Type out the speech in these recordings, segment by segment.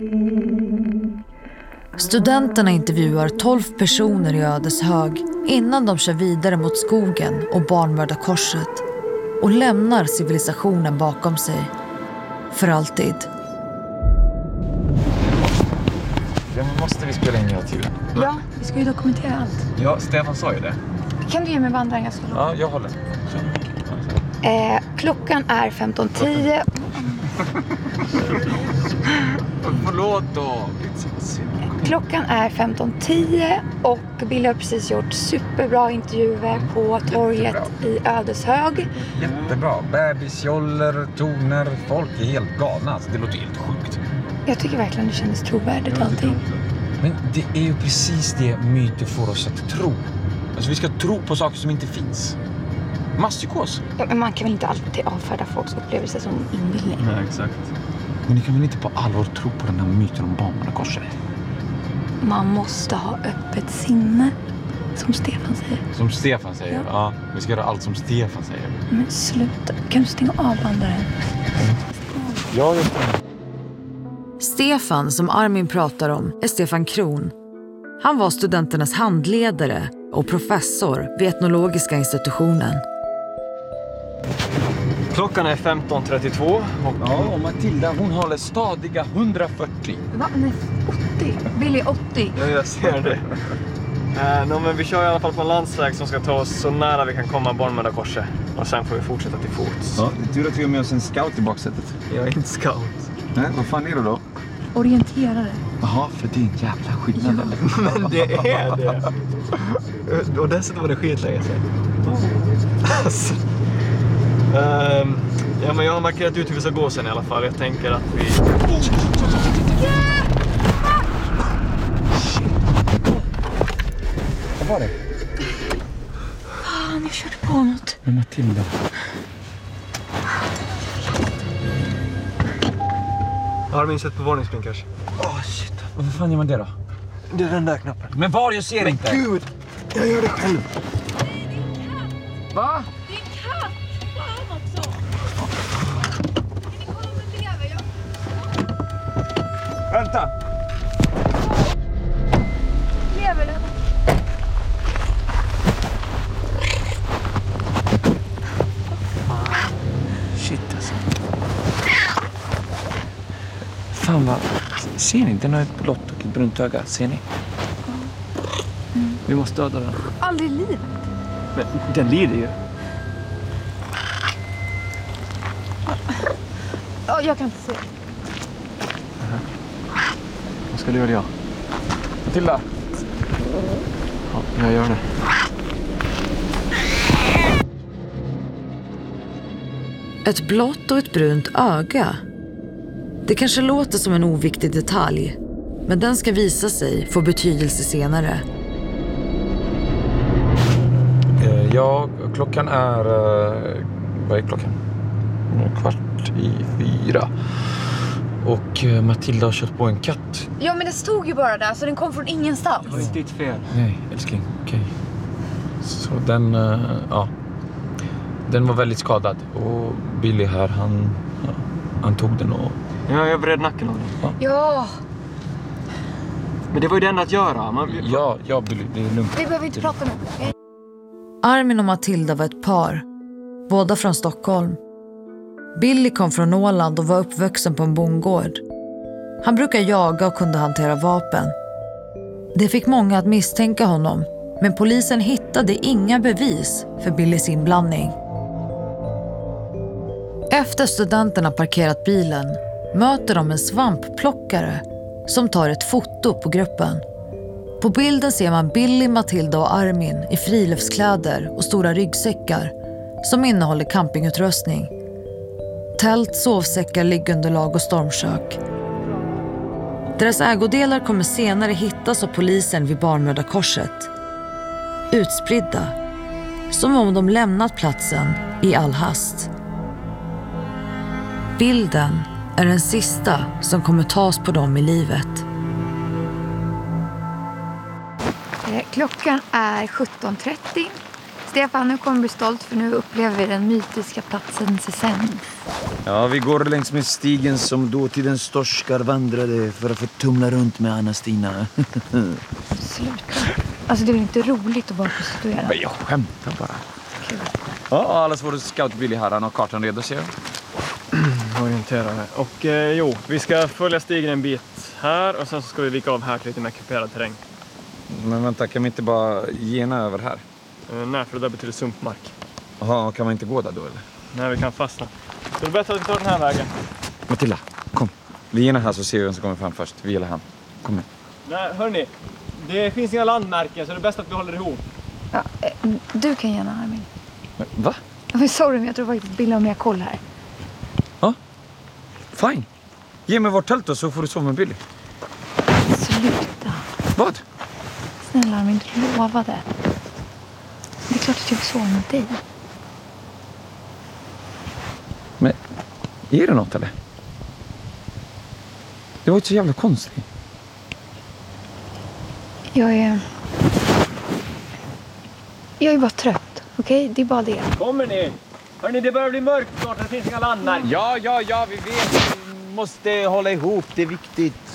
Studenterna intervjuar 12 personer i Ödeshög innan de kör vidare mot skogen och Barnmördarkorset och lämnar civilisationen bakom sig. För alltid. Ja, men måste vi spela in jag till? Ja, vi ska ju dokumentera allt. Ja, Stefan sa ju det. Kan du ge mig vandringen? Jag ska Ja, jag håller. Klockan är 15:10. Förlåt då. Klockan är 15:10 och Billy har precis gjort superbra intervjuer på torget i Ödeshög. Jättebra. Bebisjoller, toner, folk är helt galna. Alltså, det låter helt sjukt. Jag tycker verkligen det kändes trovärdigt allting. Men det är ju precis det myter får oss att tro. Alltså vi ska tro på saker som inte finns. Masspsykos. Ja, men man kan väl inte alltid avfärda folks upplevelser som inbillning. Nej, exakt. Men ni kan väl inte på allvar tro på den här myten om Barnmördarkorset? Man måste ha öppet sinne, som Stefan säger. Som Stefan säger? Ja. Vi ska göra allt som Stefan säger. Men sluta. Kan du stänga av bandaren? Ja, just det. Stefan som Armin pratar om är Stefan Kron. Han var studenternas handledare och professor vid etnologiska institutionen. Klockan är 15:32 och Matilda hon håller stadiga 140. Va? Nej, 80. Billy 80. Ja, jag ser det. Men vi kör i alla fall på en landsväg som ska ta oss så nära vi kan komma Barnmördarkorset. Och sen får vi fortsätta till fots. Ja, det är tur att vi har med oss en scout i baksätet. Jag är inte scout. Nej, vad fan är du då? Orienterare. Jaha, för det är en jävla skillnad. Ja. Men det är det. Och dessutom var det skitlänge sedan. Alltså. Ja, men jag har markerat ut hur vi ska gå sen i alla fall. Jag tänker att vi... Vad var det? Fan, jag körde på något. Med Matilda. Armin, sätt på varningsblinkers. Shit. Vad fan gör man det då? Det är den där knappen. Men var? Jag ser inte. Gud, jag gör det själv. Va? Det är en katt! Fan också! Kan ni kolla om den lever? Vänta! Lever den? Shit alltså. Fan vad... Ser ni? Den har ett blått och ett brunt öga. Ser ni? Vi måste döda den. Aldrig i livet. Men den lider ju. Ja, jag kan inte se. Vad ska du göra jag? Matilda! Ja, jag gör det. Ett blått och ett brunt öga. Det kanske låter som en oviktig detalj, men den ska visa sig få betydelse senare. Ja, klockan är... vad är klockan? 3:15. Och Matilda har kört på en katt. Ja, men det stod ju bara där, så den kom från ingenstans. Det var inte ditt fel. Nej, älskling. Okej. Så den... ja. Den var väldigt skadad. Och Billy här, han tog den och... Ja, jag vred nacken av den. Ja, Men det var ju det enda att göra. Ja, Billy, det är lugnt. vi behöver inte prata nu. Armin och Matilda var ett par, båda från Stockholm. Billy kom från Åland och var uppvuxen på en bondgård. Han brukar jaga och kunde hantera vapen. Det fick många att misstänka honom, men polisen hittade inga bevis för Billys inblandning. Efter studenterna parkerat bilen möter de en svampplockare som tar ett foto på gruppen. På bilden ser man Billy, Matilda och Armin i friluftskläder och stora ryggsäckar som innehåller campingutrustning. Tält, sovsäckar, liggunderlag och stormkök. Deras ägodelar kommer senare hittas av polisen vid Barnmördarkorset. Utspridda, som om de lämnat platsen i all hast. Bilden är den sista som kommer tas på dem i livet. Klockan är 17:30. Stefan, nu kommer du bli stolt för nu upplever vi den mytiska platsen Sesens. Ja, vi går längs med stigen som dåtidens storskar vandrade för att få tumla runt med Anna-Stina. Sluta. Alltså det är väl inte roligt att vara prostituerad? Men jag skämtar bara. Kul. Ja, allas vår scout Billy här. Han har kartan redo, ser jag. Orienterare. Och vi ska följa stigen en bit här och sen så ska vi vika av här till lite mer kuperad terräng. Men vänta, kan vi inte bara gena över här? Nej, för det där betyder sumpmark. Jaha, kan man inte gå där då eller? Nej, vi kan fastna. Så det är bättre att vi tar den här vägen. Matilda, kom. Vi genar här så ser vi vem som kommer fram först. Vi eller han. Kom igen. Nej, hörni. Det finns inga landmärken så det är bäst att vi håller ihop. Ja, du kan gärna, Armin. Va? Sorry, men jag tror faktiskt Billy har mer koll här. Ja, fine. Ge mig vårt tält då så får du sova med Billy. Sluta. Vad? Snälla Armin, du lovade. Det är klart att jag vill sova med dig. Men, är det något eller? Det var ju så jävla konstigt. Jag är bara trött, okej? Det är bara det. Kommer ni? Hörni, det börjar bli mörkt snart. Det finns inga landmärken. Ja, vi vet. Vi måste hålla ihop, det är viktigt.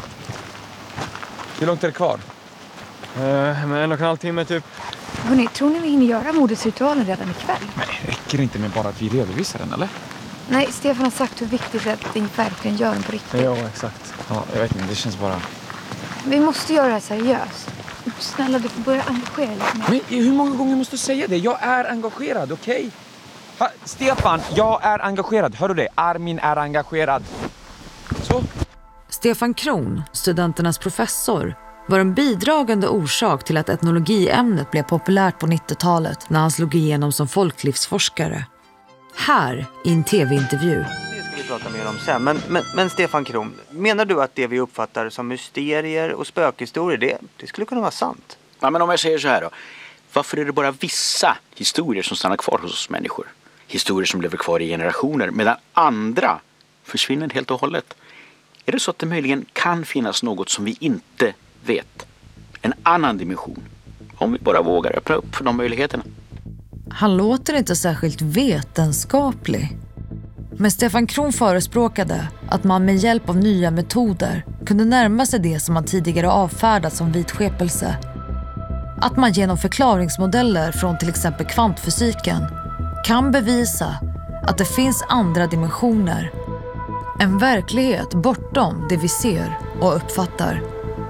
Hur långt är det kvar? Men 1,5 timme typ. Hörrni, tror ni vi hinner göra mordesritualen redan ikväll? Men räcker det inte med bara att vi redovisar den, eller? Nej, Stefan har sagt hur viktigt det är att vi verkligen gör den på riktigt. Ja, exakt. Ja, jag vet inte. Det känns bara... Vi måste göra det här seriöst. Snälla, du får börja engagera dig lite mer. Men hur många gånger måste du säga det? Jag är engagerad, okej? Stefan, jag är engagerad. Hör du det? Armin är engagerad. Så? Stefan Kron, studenternas professor, var en bidragande orsak till att etnologiämnet blev populärt på 90-talet när han slog igenom som folklivsforskare. Här i en tv-intervju. Det ska vi prata mer om sen. Men Stefan Kron, menar du att det vi uppfattar som mysterier och spökhistorier, det skulle kunna vara sant? Ja, men om jag säger så här då. Varför är det bara vissa historier som stannar kvar hos oss människor? Historier som lever kvar i generationer medan andra försvinner helt och hållet. Är det så att det möjligen kan finnas något som vi inte vet? En annan dimension. Om vi bara vågar öppna upp för de möjligheterna. Han låter inte särskilt vetenskaplig. Men Stefan Kron förespråkade att man med hjälp av nya metoder kunde närma sig det som man tidigare avfärdat som vitskepelse. Att man genom förklaringsmodeller från till exempel kvantfysiken kan bevisa att det finns andra dimensioner. En verklighet bortom det vi ser och uppfattar.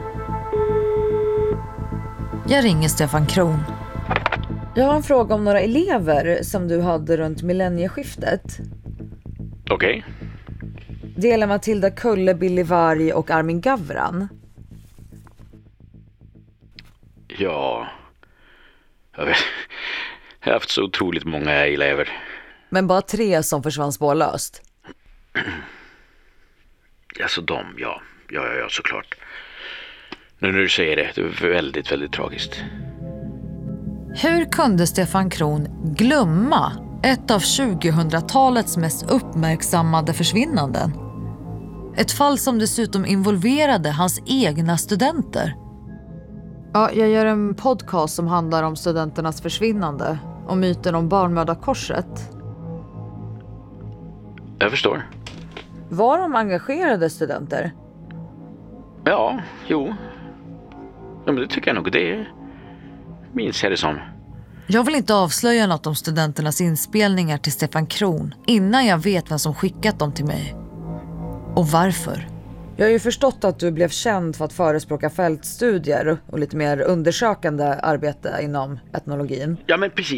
Jag ringer Stefan Kron. Jag har en fråga om några elever som du hade runt millennieskiftet. Okej. Det gäller Matilda Kulle, Billy Varg och Armin Gavran. Ja. Jag har haft så otroligt många elever. Men bara 3 som försvann spårlöst. Alltså ja, såklart. Nu när du säger det är väldigt, väldigt tragiskt. Hur kunde Stefan Kron glömma ett av 2000-talets mest uppmärksammade försvinnanden? Ett fall som dessutom involverade hans egna studenter. Ja, jag gör en podcast som handlar om studenternas försvinnande och myten om barnmördarkorset. Jag förstår. Var de engagerade studenter? Ja, jo. Ja, men det tycker jag nog. Det minns jag det som. Jag vill inte avslöja något om studenternas inspelningar till Stefan Kron innan jag vet vem som skickat dem till mig. Och varför. Jag har ju förstått att du blev känd för att förespråka fältstudier och lite mer undersökande arbete inom etnologin. Ja, men precis.